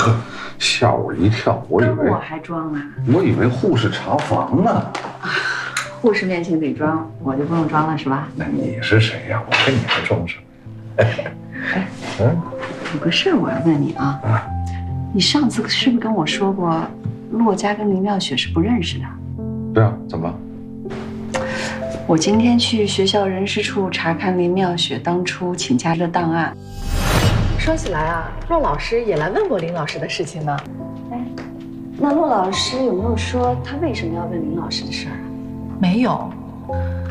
呵，吓我一跳，我以为我还装啊？ 我以为护士查房呢。 护士面前得装，我就不用装了是吧？ 那你是谁呀？我跟你还装什么？ 有个事儿我要问你啊。你上次是不是跟我说过，骆家跟林妙雪是不认识的？ 对啊，怎么了？ 我今天去学校人事处查看林妙雪当初请假的档案。 说起来啊，骆老师也来问过林老师的事情呢。 哎，那骆老师有没有说他为什么要问林老师的事儿啊？ 没有，